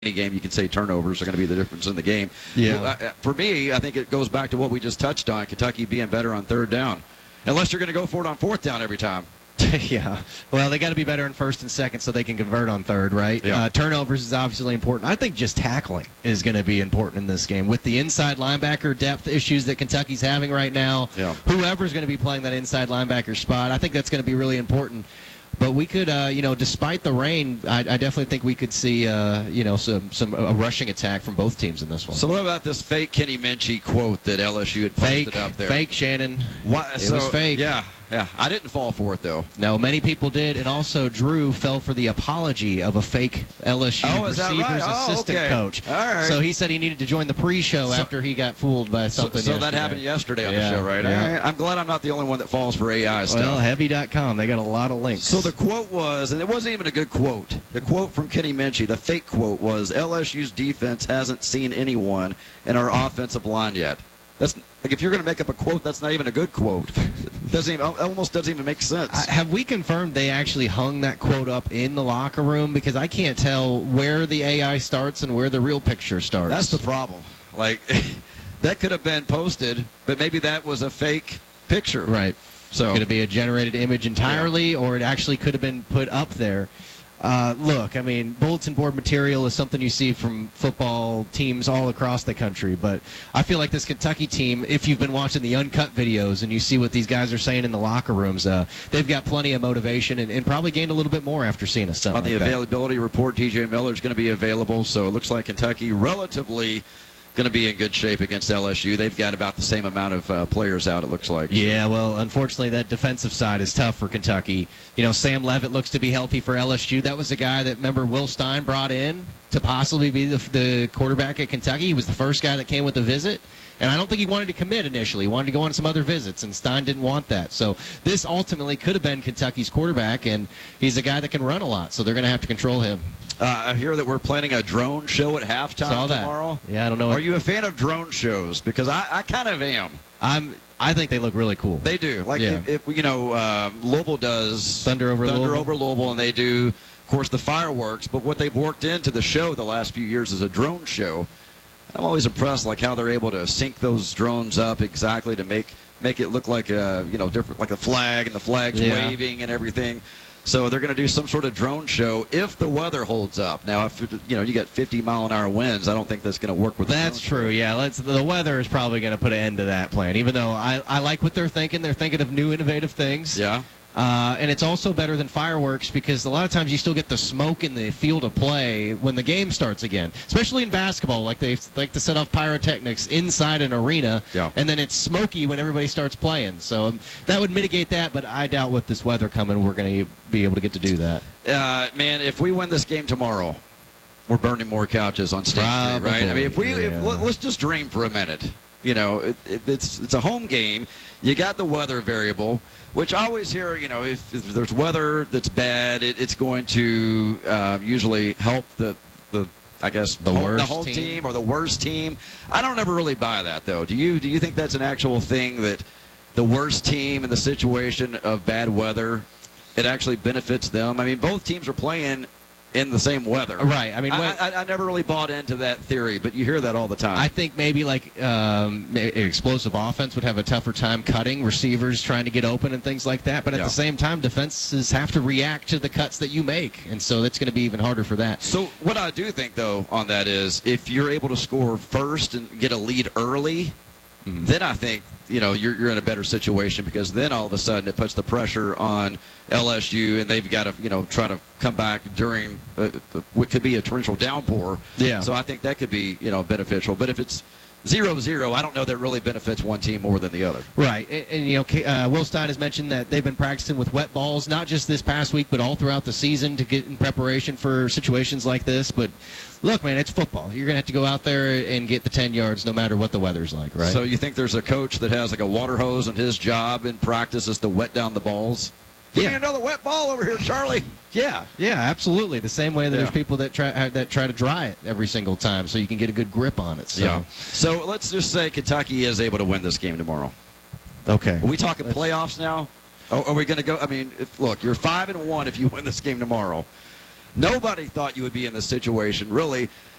any game, you can say turnovers are going to be the difference in the game. Yeah. For me, I think it goes back to what we just touched on, Kentucky being better on third down. Unless you're going to go for it on fourth down every time. Yeah. Well, they got to be better in first and second so they can convert on third, right? Yeah. Turnovers is obviously important. I think just tackling is going to be important in this game. With the inside linebacker depth issues that Kentucky's having right now, whoever's going to be playing that inside linebacker spot, I think that's going to be really important. But we could, despite the rain, I definitely think we could see, a rushing attack from both teams in this one. So what about this fake Kenny Minchey quote that LSU had posted up there? Fake, Shannon. It was fake. Yeah. I didn't fall for it, though. No, many people did, and also Drew fell for the apology of a fake LSU receivers assistant coach. All right. So he said he needed to join the pre-show after he got fooled by something So that happened yesterday on the show, right? Yeah. All right. I'm glad I'm not the only one that falls for AI stuff. Well, Heavy.com, they got a lot of links. So the quote was, and it wasn't even a good quote, the quote from Kenny Minchey, the fake quote was, LSU's defense hasn't seen anyone in our offensive line yet. That's like, if you're going to make up a quote, that's not even a good quote. Almost doesn't even make sense. Have we confirmed they actually hung that quote up in the locker room? Because I can't tell where the AI starts and where the real picture starts. That's the problem. Like, that could have been posted, but maybe that was a fake picture. Right. So could it be a generated image entirely, or it actually could have been put up there? Look, I mean, bulletin board material is something you see from football teams all across the country, but I feel like this Kentucky team, if you've been watching the uncut videos and you see what these guys are saying in the locker rooms, they've got plenty of motivation and probably gained a little bit more after seeing us. On the availability report, TJ Miller is going to be available, so it looks like Kentucky relatively going to be in good shape against LSU. They've got about the same amount of players out, it looks like. Yeah, well, unfortunately, that defensive side is tough for Kentucky. You know, Sam Levitt looks to be healthy for LSU. That was a guy that, remember, Will Stein brought in to possibly be the quarterback at Kentucky. He was the first guy that came with a visit. And I don't think he wanted to commit initially. He wanted to go on some other visits, and Stein didn't want that. So this ultimately could have been Kentucky's quarterback, and he's a guy that can run a lot, so they're going to have to control him. I hear that we're planning a drone show at halftime tomorrow. Yeah, I don't know. Are you a fan of drone shows? Because I kind of am. I think they look really cool. They do. Like, if Louisville does Thunder over Louisville, and they do, of course, the fireworks. But what they've worked into the show the last few years is a drone show. I'm always impressed, like how they're able to sync those drones up exactly to make it look like different, like a flag and the flag's waving and everything. So they're going to do some sort of drone show if the weather holds up. Now, if you got 50-mile-an-hour winds, I don't think that's going to work with. That's true. Yeah, the weather is probably going to put an end to that plan. Even though I like what they're thinking. They're thinking of new, innovative things. Yeah. And it's also better than fireworks because a lot of times you still get the smoke in the field of play when the game starts again, especially in basketball. Like they like to set off pyrotechnics inside an arena, and then it's smoky when everybody starts playing. So that would mitigate that, but I doubt with this weather coming we're going to be able to get to do that. Man, if we win this game tomorrow, we're burning more couches on State Street, right? I mean, let's just dream for a minute. You know, it's a home game. You got the weather variable, which I always hear, if there's weather that's bad, it's going to usually help the home team or the worst team. I don't ever really buy that, though. Do you think that's an actual thing, that the worst team in the situation of bad weather, it actually benefits them? I mean, both teams are playing in the same weather. Right. I mean, I never really bought into that theory, but you hear that all the time. I think maybe like explosive offense would have a tougher time cutting receivers trying to get open and things like that. But at the same time, defenses have to react to the cuts that you make, and so that's going to be even harder for that. So what I do think, though, on that is if you're able to score first and get a lead early, then I think you're in a better situation, because then all of a sudden it puts the pressure on LSU, and they've got to try to come back during what could be a torrential downpour. Yeah. So I think that could be beneficial. But if it's 0-0, I don't know that really benefits one team more than the other. Right. And Will Stein has mentioned that they've been practicing with wet balls, not just this past week, but all throughout the season to get in preparation for situations like this. But look, man, it's football. You're going to have to go out there and get the 10 yards no matter what the weather's like, right? So you think there's a coach that has like a water hose, and his job in practice is to wet down the balls? Give me another wet ball over here, Charlie. Yeah, absolutely. The same way that there's people that try to dry it every single time so you can get a good grip on it. So. Yeah. So let's just say Kentucky is able to win this game tomorrow. Okay. Are we talking playoffs now? Are we going to go? I mean, look, you're 5-1 if you win this game tomorrow. Nobody thought you would be in this situation, really.